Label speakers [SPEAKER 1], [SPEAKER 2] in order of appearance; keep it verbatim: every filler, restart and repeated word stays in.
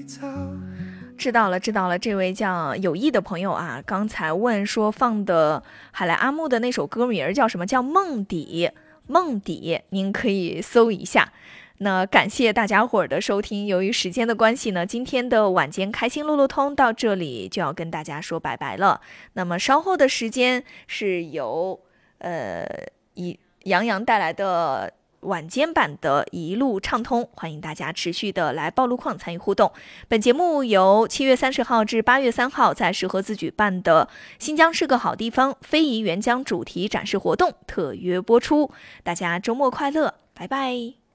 [SPEAKER 1] 知道了知道了，这位叫有意的朋友啊，刚才问说放的海来阿木的那首歌名叫什么，叫梦底，梦底您可以搜一下。那感谢大家伙儿的收听，由于时间的关系呢，今天的晚间开心路路通到这里就要跟大家说拜拜了。那么稍后的时间是由呃以杨洋带来的晚间版的一路畅通，欢迎大家持续的来报路况参与互动。本节目由七月三十号至八月三号在石河子举办的新疆是个好地方非遗援疆主题展示活动特约播出，大家周末快乐，拜拜。